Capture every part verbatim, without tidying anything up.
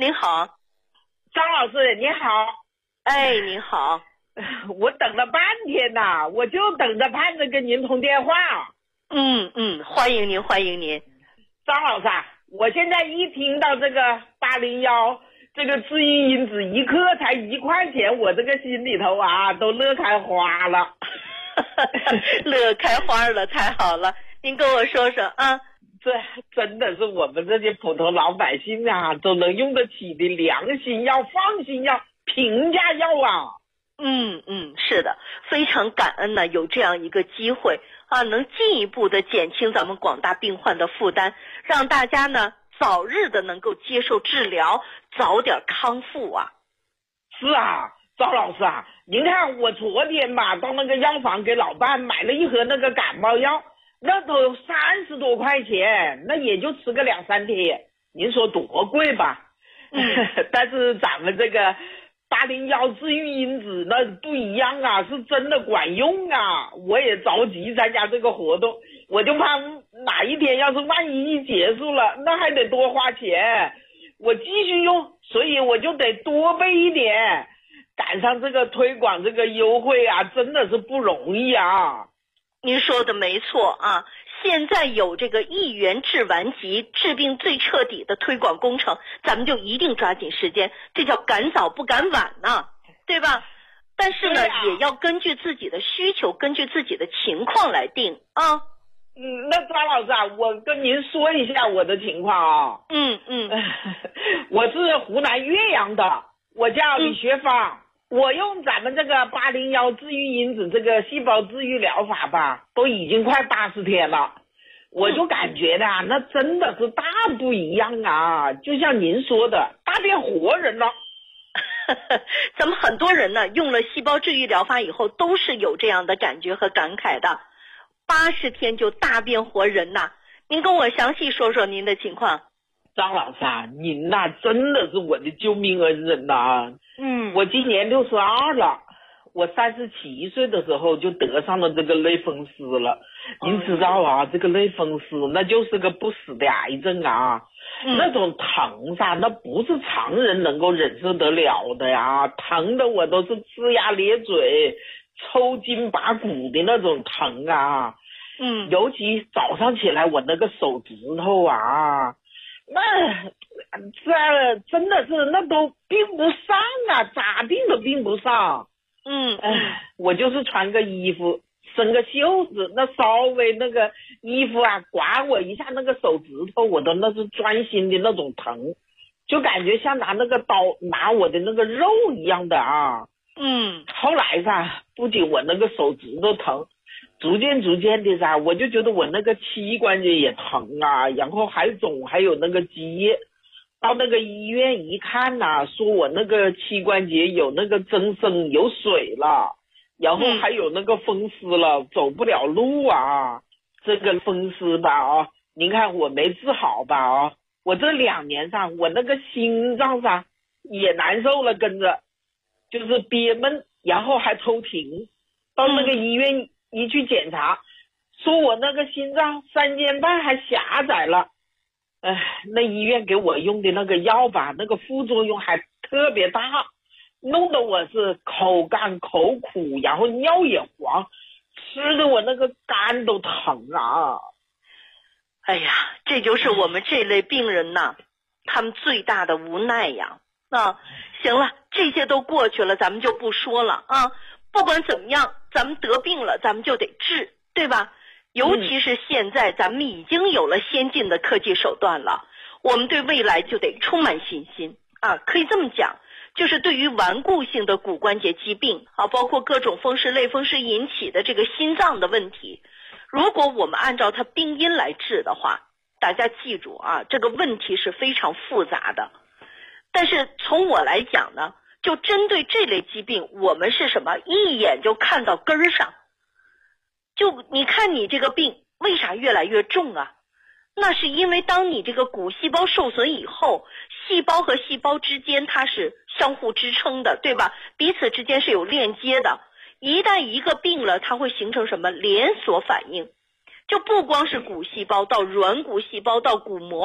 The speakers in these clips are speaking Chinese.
您好。 张老师你好。 哎，您好。 我等了半天呐，我就等着盼着跟您通电话。 嗯嗯，欢迎您，欢迎您。 张老师啊，我现在一听到这个八零幺这个治愈因子一克才一块钱，我这个心里头啊都乐开花了。 乐开花了，太好了。您跟我说说啊， 这真的是我们这些普通老百姓啊都能用得起的良心药、放心药、平价药啊。 嗯嗯，是的，非常感恩呢，有这样一个机会啊，能进一步的减轻咱们广大病患的负担，让大家呢早日的能够接受治疗，早点康复啊。 是啊，赵老师啊，您看我昨天吧到那个药房给老伴买了一盒那个感冒药，那都三十多块钱，那也就吃个两三天，您说多贵吧？嗯，但是咱们这个八零幺治愈因子那不一样啊，是真的管用啊！我也着急参加这个活动，我就怕哪一天要是万一一结束了，那还得多花钱，我继续用，所以我就得多备一点，赶上这个推广这个优惠啊，真的是不容易啊。 您说的没错啊，现在有这个一元治顽疾、治病最彻底的推广工程，咱们就一定抓紧时间，这叫赶早不赶晚呢，对吧？但是呢， 啊、 也要根据自己的需求，根据自己的情况来定啊。 嗯，那张老师啊，我跟您说一下我的情况啊。 嗯嗯， 我是湖南岳阳的，我叫李学芳。嗯，我用咱们这个八零幺治愈因子这个细胞治愈疗法吧，都已经快八十天了，我就感觉的啊，那真的是大不一样啊！就像您说的，大变活人了。 咱们很多人呢，用了细胞治愈疗法以后，都是有这样的感觉和感慨的。八十天就大变活人呐！您跟我详细说说您的情况。 张老师啊，您呐、啊、真的是我的救命恩人呐、啊！ 嗯， 我今年六十二了，我三十七岁的时候就得上了这个类风湿了。您知道啊，这个类风湿那就是个不死的癌症啊，嗯、那种疼噻，那不是常人能够忍受得了的呀，疼的我都是龇牙咧嘴、抽筋拔骨的那种疼啊。 嗯， 尤其早上起来，我那个手指头啊。那这真的是那都并不上啊，咋地都并不上。 嗯， 哎，我就是穿个衣服，伸个袖子，那稍微那个衣服啊刮我一下那个手指头，我都那是钻心的那种疼，就感觉像拿那个刀拿我的那个肉一样的啊。 嗯， 后来噻，不仅我那个手指头疼，逐渐逐渐的噻，我就觉得我那个膝关节也疼啊，然后还肿，还有那个积液。到那个医院一看呐、啊，说我那个膝关节有那个增生，有水了，然后还有那个风湿了，走不了路啊。这个风湿吧啊，您看我没治好吧啊，我这两年上我那个心脏上也难受了，跟着就是憋闷，然后还抽停。到那个医院一去检查，说我那个心脏三尖瓣还狭窄了。哎，那医院给我用的那个药吧，那个副作用还特别大，弄得我是口干口苦，然后尿也黄，吃的我那个肝都疼啊。 哎呀，这就是我们这类病人呐，他们最大的无奈呀。啊，行了，这些都过去了，咱们就不说了啊。不管怎么样，咱们得病了，咱们就得治，对吧？尤其是现在咱们已经有了先进的科技手段了，我们对未来就得充满信心啊！可以这么讲，就是对于顽固性的骨关节疾病啊，包括各种风湿类风湿引起的这个心脏的问题，如果我们按照它病因来治的话，大家记住啊，这个问题是非常复杂的。但是从我来讲呢，就针对这类疾病，我们是什么？一眼就看到根儿上。就你看你这个病为啥越来越重啊？那是因为当你这个骨细胞受损以后，细胞和细胞之间它是相互支撑的，对吧？彼此之间是有链接的。一旦一个病了，它会形成什么连锁反应？就不光是骨细胞到软骨细胞到骨膜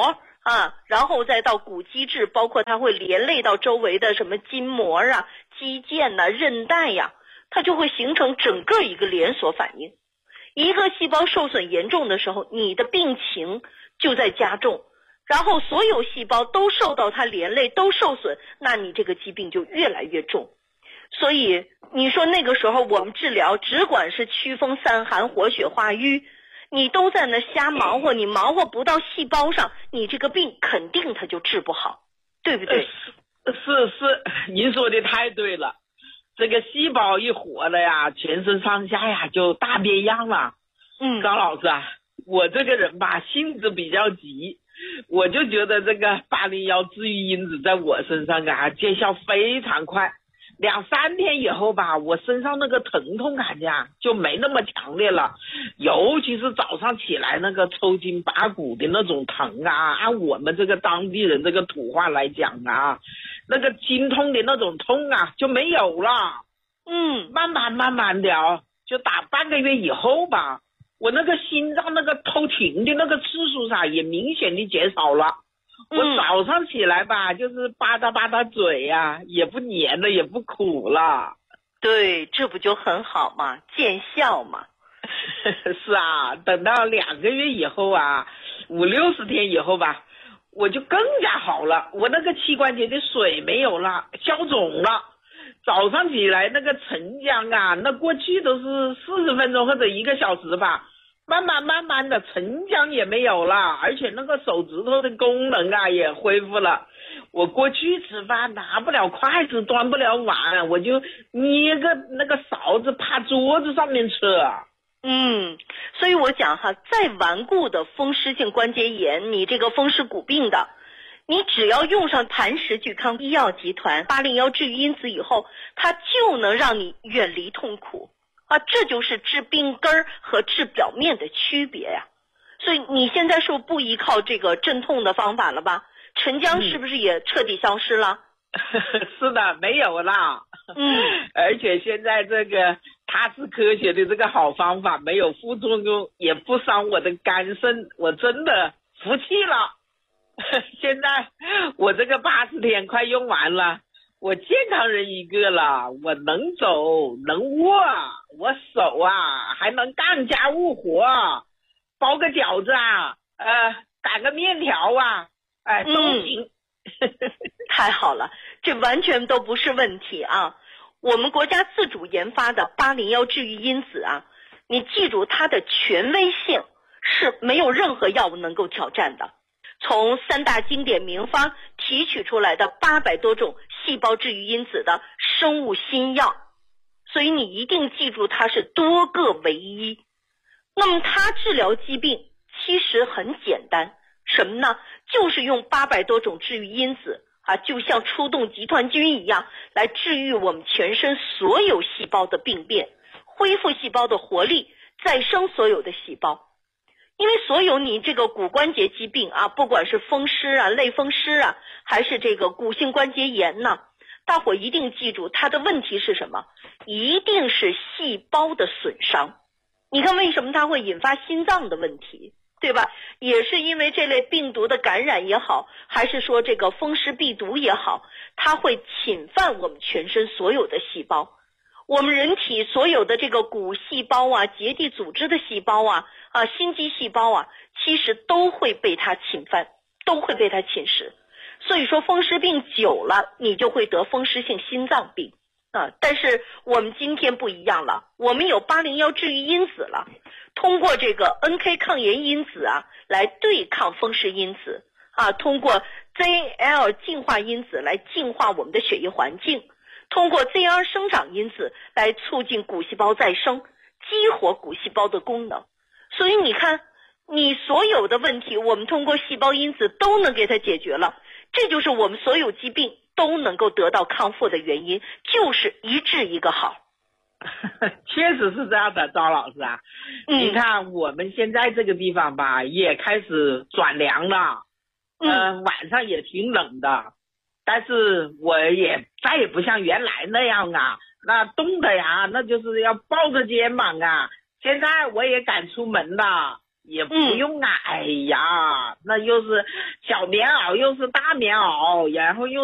啊，然后再到骨机制，包括它会连累到周围的什么筋膜啊、肌腱呐、韧带呀，它就会形成整个一个连锁反应。一个细胞受损严重的时候，你的病情就在加重，然后所有细胞都受到它连累，都受损，那你这个疾病就越来越重。所以你说那个时候我们治疗只管是祛风散寒、活血化瘀，你都在那瞎忙活，你忙活不到细胞上，你这个病肯定它就治不好，对不对？ 是是是，您说的太对了。这个细胞一活了呀，全身上下呀就大变样了。 嗯， 张老师啊，我这个人吧性子比较急，我就觉得这个八零幺治愈因子在我身上啊见效非常快。两三天以后吧，我身上那个疼痛感觉就没那么强烈了，尤其是早上起来那个抽筋拔骨的那种疼啊，按我们这个当地人这个土话来讲啊，那个经痛的那种痛啊就没有了。 嗯， 慢慢慢慢的啊，就打半个月以后吧，我那个心脏那个偷停的那个次数上也明显的减少了。我早上起来吧，就是吧嗒吧嗒嘴呀、啊，也不黏了，也不苦了。 对，这不就很好嘛，见效嘛。 是啊，等到两个月以后啊，五六十天以后吧，我就更加好了。我那个膝关节的水没有了，消肿了。早上起来那个晨僵啊，那过去都是四十分钟或者一个小时吧。慢慢慢慢的晨僵也没有了，而且那个手指头的功能啊也恢复了。我过去吃饭拿不了筷子，端不了碗，我就捏个那个勺子趴桌子上面吃。 嗯，所以我讲哈，再顽固的风湿性关节炎，你这个风湿骨病的，你只要用上磐石聚康医药集团八零幺治愈因子以后，它就能让你远离痛苦。啊，这就是治病根儿和治表面的区别呀。所以你现在是不是不依靠这个镇痛的方法了吧？晨僵是不是也彻底消失了？ 嗯、是的，没有了。 嗯， 而且现在这个它是科学的这个好方法，没有副作用，也不伤我的肝肾，我真的服气了。现在我这个八十天快用完了。我健康人一个了，我能走能卧，我手啊还能干家务活，包个饺子啊，呃，擀个面条啊，哎、呃，都行。 嗯、太好了，这完全都不是问题啊！我们国家自主研发的八零幺治愈因子啊，你记住它的权威性是没有任何药物能够挑战的。从三大经典名方提取出来的八百多种细胞治愈因子的生物新药，所以你一定记住它是多个为一。那么它治疗疾病其实很简单，什么呢？就是用八百多种治愈因子啊，就像出动集团军一样，来治愈我们全身所有细胞的病变，恢复细胞的活力，再生所有的细胞。因为所有你这个骨关节疾病啊，不管是风湿啊、类风湿啊，还是这个骨性关节炎呢，大伙一定记住它的问题是什么？一定是细胞的损伤。你看为什么它会引发心脏的问题，对吧？也是因为这类病毒的感染也好，还是说这个风湿痹毒也好，它会侵犯我们全身所有的细胞。我们人体所有的这个骨细胞啊、结缔组织的细胞啊、啊心肌细胞啊，其实都会被它侵犯，都会被它侵蚀。所以说风湿病久了，你就会得风湿性心脏病啊。但是我们今天不一样了，我们有八零幺治愈因子了，通过这个 N K 抗炎因子啊，来对抗风湿因子啊，通过 Z L 净化因子来净化我们的血液环境。通过 Z R 生长因子来促进骨细胞再生，激活骨细胞的功能。所以你看，你所有的问题，我们通过细胞因子都能给它解决了。这就是我们所有疾病都能够得到康复的原因，就是一治一个好。 确实是这样的，张老师啊。嗯、你看我们现在这个地方吧，也开始转凉了，嗯、呃，晚上也挺冷的。但是我也再也不像原来那样啊，那冻的呀，那就是要抱着肩膀啊。现在我也敢出门了， 也不用啊，哎呀，那又是小棉袄又是大棉袄，然后又